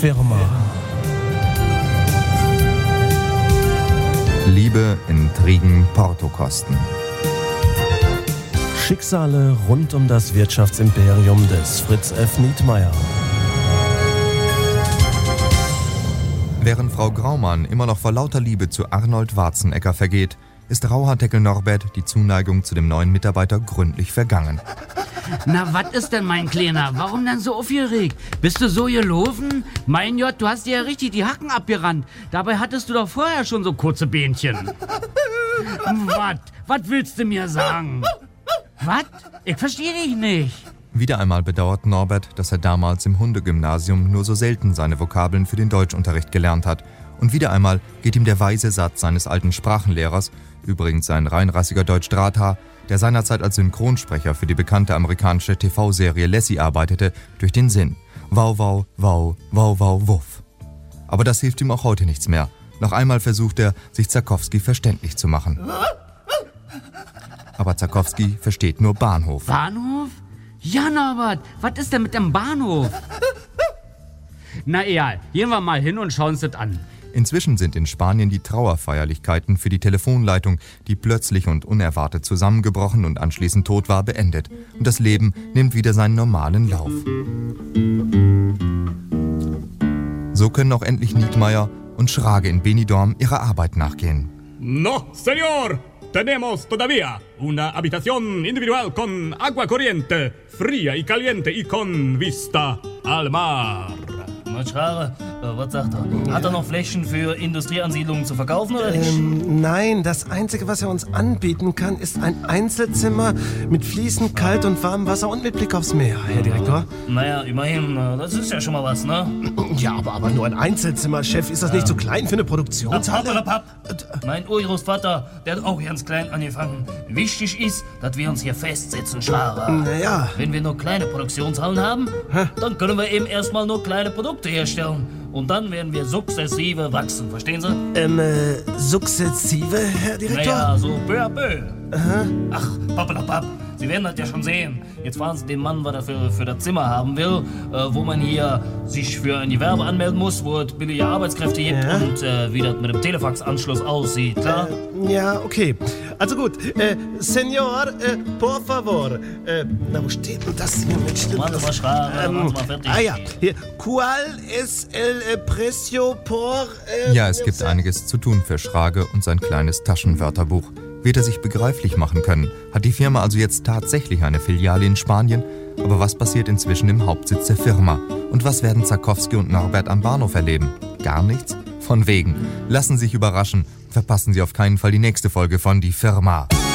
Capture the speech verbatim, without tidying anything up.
Firma. Liebe, Intrigen, Portokosten. Schicksale rund um das Wirtschaftsimperium des Fritz F. Nietmeyer. Während Frau Graumann immer noch vor lauter Liebe zu Arnold Warzenegger vergeht, ist Rauhaardeckel Norbert die Zuneigung zu dem neuen Mitarbeiter gründlich vergangen. Na, was ist denn, mein Kleiner? Warum denn so aufgeregt? Bist du so gelaufen? Mein Gott, du hast dir ja richtig die Hacken abgerannt. Dabei hattest du doch vorher schon so kurze Bähnchen. Was? Was willst du mir sagen? Was? Ich verstehe dich nicht. Wieder einmal bedauert Norbert, dass er damals im Hundegymnasium nur so selten seine Vokabeln für den Deutschunterricht gelernt hat. Und wieder einmal geht ihm der weise Satz seines alten Sprachenlehrers, übrigens ein reinrassiger Deutsch-Drahthaar, der seinerzeit als Synchronsprecher für die bekannte amerikanische T V-Serie Lassie arbeitete, durch den Sinn. Wow, wow, wow, wow, wow, wuff. Aber das hilft ihm auch heute nichts mehr. Noch einmal versucht er, sich Zarkowski verständlich zu machen. Aber Zarkowski versteht nur Bahnhof. Bahnhof? Ja, Norbert, was ist denn mit dem Bahnhof? Na egal, gehen wir mal hin und schauen uns das an. Inzwischen sind in Spanien die Trauerfeierlichkeiten für die Telefonleitung, die plötzlich und unerwartet zusammengebrochen und anschließend tot war, beendet. Und das Leben nimmt wieder seinen normalen Lauf. So können auch endlich Nietmeyer und Schrage in Benidorm ihrer Arbeit nachgehen. No, señor! Tenemos todavía una habitación individual con agua corriente, fría y caliente y con vista al mar. Na, Schrage, äh, was sagt er? Hat er noch Flächen für Industrieansiedlungen zu verkaufen oder nicht? Ähm, nein, das Einzige, was er uns anbieten kann, ist ein Einzelzimmer mit fließend kalt und warmem Wasser und mit Blick aufs Meer, Herr Direktor. Naja, immerhin, das ist ja schon mal was, ne? Ja, aber, aber nur ein Einzelzimmer, Chef. Ist das ja nicht zu klein für eine Produktionshalle? Papp, mein Urgroßvater, der hat auch ganz klein angefangen. Wichtig ist, dass wir uns hier festsetzen, Schrage. Naja. Wenn wir nur kleine Produktionshallen haben, Hä? dann können wir eben erstmal nur kleine Produkte herstellen. Und dann werden wir sukzessive wachsen, verstehen Sie? Ähm, äh, sukzessive, Herr Direktor? Naja, so peu à peu. Aha. Ach, pappelapapp, Sie werden das ja schon sehen. Jetzt fragen Sie den Mann, was er für, für das Zimmer haben will, äh, wo man hier sich für ein Gewerbe anmelden muss, wo es billige Arbeitskräfte gibt ja. und äh, wie das mit dem Telefaxanschluss aussieht, klar? Äh, ja, okay. Also gut, äh, Senor, äh, por favor. Äh, na, wo steht denn das hier mit? Machen Sie mal Schrage, ähm, machen Sie mal fertig. Ah ja, hier. Qual es el precio por... Äh, ja, es gibt einiges zu tun für Schrage und sein kleines Taschenwörterbuch. Wird er sich begreiflich machen können? Hat die Firma also jetzt tatsächlich eine Filiale in Spanien? Aber was passiert inzwischen im Hauptsitz der Firma? Und was werden Zarkowski und Norbert am Bahnhof erleben? Gar nichts? Von wegen. Lassen Sie sich überraschen. Verpassen Sie auf keinen Fall die nächste Folge von Die Firma.